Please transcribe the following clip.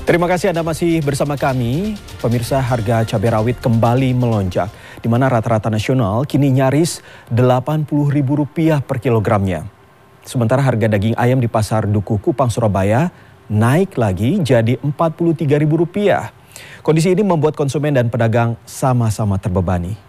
Terima kasih Anda masih bersama kami. Pemirsa, harga cabai rawit kembali melonjak, di mana rata-rata nasional kini nyaris Rp80.000 per kilogramnya. Sementara harga daging ayam di Pasar Dukuh Kupang, Surabaya naik lagi jadi Rp43.000. Kondisi ini membuat konsumen dan pedagang sama-sama terbebani.